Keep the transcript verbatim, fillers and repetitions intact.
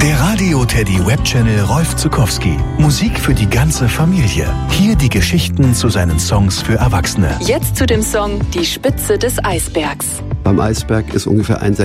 Der Radio-Teddy-Webchannel Rolf Zuckowski. Musik für die ganze Familie. Hier die Geschichten zu seinen Songs für Erwachsene. Jetzt zu dem Song Die Spitze des Eisbergs. Beim Eisberg ist ungefähr ein